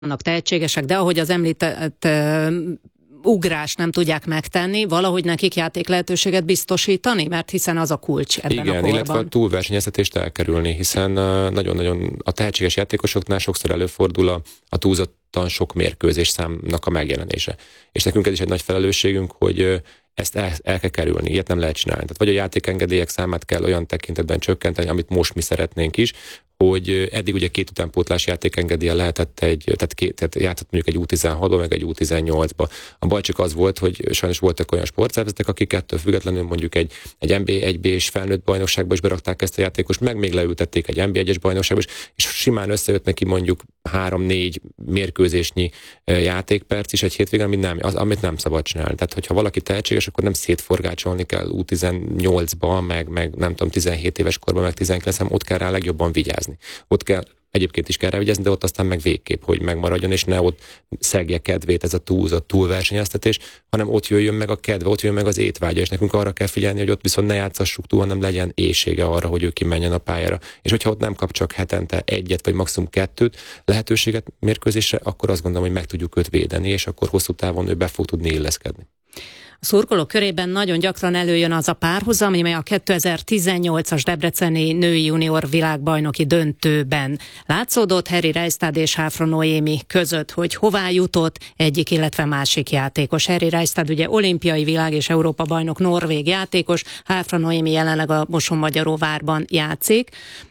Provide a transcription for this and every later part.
vannak tehetségesek, de ahogy az említett ugrás nem tudják megtenni, valahogy nekik játék lehetőséget biztosítani, mert hiszen az a kulcs ebben a korban. Igen, illetve a túlversenyeztetést elkerülni, hiszen nagyon-nagyon a tehetséges játékosoknál sokszor előfordul a túlzottan sok mérkőzés számnak a megjelenése. És nekünk ez is egy nagy felelősségünk, hogy ezt el kell kerülni, ilyet nem lehet csinálni. Tehát vagy a játékengedélyek számát kell olyan tekintetben csökkenteni, amit most mi szeretnénk is, hogy eddig ugye 2 utánpótlás játékengedélye lehetett tehát játszott mondjuk egy U16-ba, meg egy U18-ba. A baj csak az volt, hogy sajnos voltak olyan sportszervezetek, akik ettől függetlenül mondjuk egy NB1-B-s felnőtt bajnokságba is berakták ezt a játékost, meg még leültették egy NB1-es bajnokságba is, és simán összejött neki mondjuk 3-4 mérkőzésnyi játékperc is egy hétvégén, amit nem szabad csinálni. Tehát, hogyha valaki tehetséges, akkor nem szétforgácsolni kell U18-ba, meg nem tudom, 17 éves korban, meg 19, hanem ott kell rá legjobban vigyázni. Ott kell, egyébként is kell rá vigyázni, de ott aztán meg végképp, hogy megmaradjon, és ne ott szegje kedvét ez a túlversenyeztetés, hanem ott jöjjön meg a kedve, ott jöjjön meg az étvágya, és nekünk arra kell figyelni, hogy ott viszont ne játszassuk túl, hanem legyen éhsége arra, hogy ő kimenjen a pályára. És hogyha ott nem kap csak hetente 1 vagy maximum 2 lehetőséget mérkőzésre, akkor azt gondolom, hogy meg tudjuk őt védeni, és akkor hosszú távon ő be fog tudni illeszkedni. A szurkolók körében nagyon gyakran előjön az a párhuzam, amely a 2018-as debreceni női junior világbajnoki döntőben látszódott Harry Reistad és Háfra Noémi között, hogy hová jutott egyik, illetve másik játékos. Harry Reistad ugye olimpiai világ és Európa bajnok norvég játékos, Háfra Noémi jelenleg a Mosonmagyaróvárban játszik.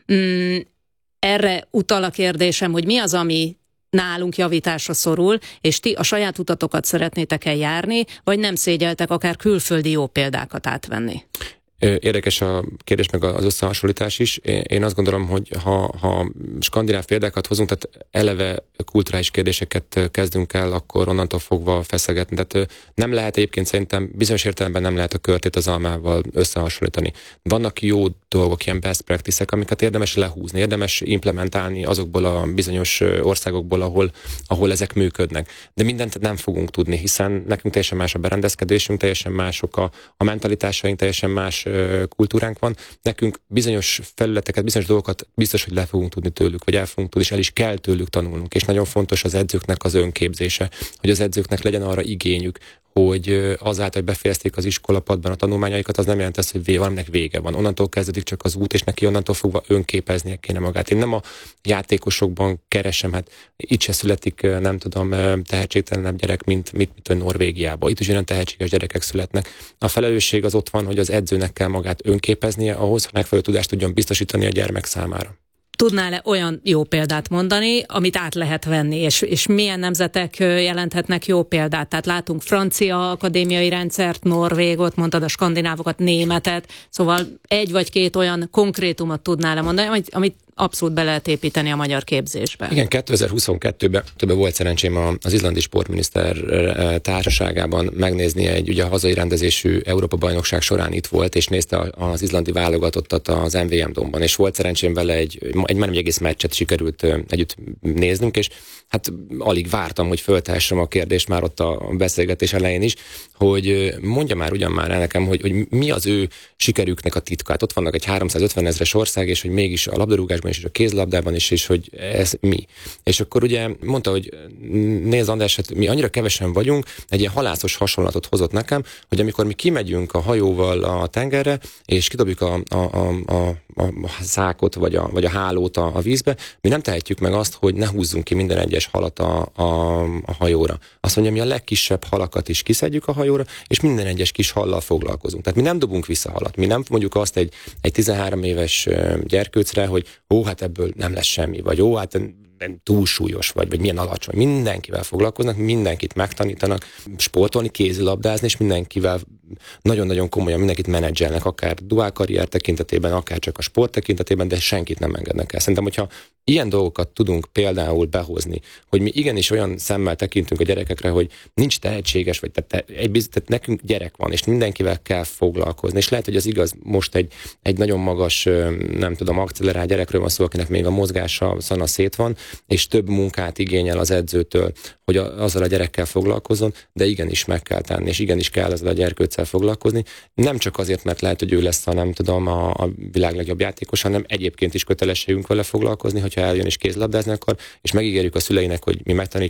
Erre utal a kérdésem, hogy mi az, ami nálunk javításra szorul, és ti a saját utatokat szeretnétek eljárni, vagy nem szégyeltek akár külföldi jó példákat átvenni? Érdekes a kérdés, meg az összehasonlítás is. Én azt gondolom, hogy ha skandináv példákat hozunk, tehát eleve kulturális kérdéseket kezdünk el, akkor onnantól fogva feszegetni. Tehát nem lehet egyébként szerintem, bizonyos értelemben nem lehet a körtét az almával összehasonlítani. Vannak jó dolgok, ilyen best practice-ek, amiket érdemes lehúzni, érdemes implementálni azokból a bizonyos országokból, ahol ezek működnek. De mindent nem fogunk tudni, hiszen nekünk teljesen más a berendezkedésünk, teljesen mások a mentalitásaink, teljesen más kultúránk van. Nekünk bizonyos felületeket, bizonyos dolgokat biztos, hogy le fogunk tudni tőlük, vagy el fogunk tudni, és el is kell tőlük tanulnunk. És nagyon fontos az edzőknek az önképzése, hogy az edzőknek legyen arra igényük, hogy azáltal, hogy befejezték az iskolapadban a tanulmányaikat, az nem jelent ezt, hogy valaminek vége van. Onnantól kezdődik csak az út, és neki onnantól fogva önképeznie kéne magát. Én nem a játékosokban keresem, hát itt se születik, nem tudom, tehetségtelenebb gyerek, mint Norvégiában. Itt is olyan tehetséges gyerekek születnek. A felelősség az ott van, hogy az edzőnek kell magát önképeznie ahhoz, hogy megfelelő tudást tudjon biztosítani a gyermek számára. Tudnál-e olyan jó példát mondani, amit át lehet venni, és milyen nemzetek jelenthetnek jó példát? Tehát látunk francia akadémiai rendszert, norvégot, mondtad a skandinávokat, németet, szóval 1 vagy 2 olyan konkrétumot tudnál-e mondani, amit abszolút be lehet építeni a magyar képzésbe. Igen, 2022-ben volt szerencsém az izlandi sportminiszter társaságában megnézni ugye a hazai rendezésű Európa-bajnokság során itt volt, és nézte az izlandi válogatottat az MVM Domban, és volt szerencsém vele egy egész meccset sikerült együtt néznünk, és hát alig vártam, hogy föltehessem a kérdést már ott a beszélgetés elején is, hogy mondja már ugyan már el nekem, hogy mi az ő sikerüknek a titka. Hát ott vannak egy 350 000-es ország, és hogy mégis a labdarúgásban és a kézlabdában is, és hogy ez mi. És akkor ugye mondta, hogy nézd András, hát mi annyira kevesen vagyunk, egy ilyen halászos hasonlatot hozott nekem, hogy amikor mi kimegyünk a hajóval a tengerre, és kidobjuk a szákot, vagy a hálót a vízbe, mi nem tehetjük meg azt, hogy ne húzzunk ki minden egyes halat a hajóra. Azt mondja, mi a legkisebb halakat is kiszedjük a hajóra, és minden egyes kis hallal foglalkozunk. Tehát mi nem dobunk vissza halat. Mi nem mondjuk azt egy 13 éves gyerkőcre, hogy hát ebből nem lesz semmi, vagy hát túl súlyos vagy milyen alacsony. Mindenkivel foglalkoznak, mindenkit megtanítanak sportolni, kézilabdázni, és mindenkivel nagyon-nagyon komolyan mindenkit menedzselnek, akár duálkarrier tekintetében, akár csak a sport tekintetében, de senkit nem engednek el. Szerintem, hogyha ilyen dolgokat tudunk például behozni, hogy mi igenis olyan szemmel tekintünk a gyerekekre, hogy nincs tehetséges, vagy tehát nekünk gyerek van, és mindenkivel kell foglalkozni, és lehet, hogy az igaz, most egy nagyon magas, nem tudom, accelerált gyerekről van szó, akinek még a mozgása szana szét van, és több munkát igényel az edzőtől, hogy azzal a gyerekkel foglalkozzon, de igenis meg kell tenni, és igenis kell ezzel a gyerkőccel foglalkozni. Nem csak azért, mert lehet, hogy ő lesz a világ legjobb játékos, hanem egyébként is kötelességünk vele foglalkozni, hogyha eljön és kézlabdázni akar, és megígérjük a szüleinek, hogy mi megtanítjuk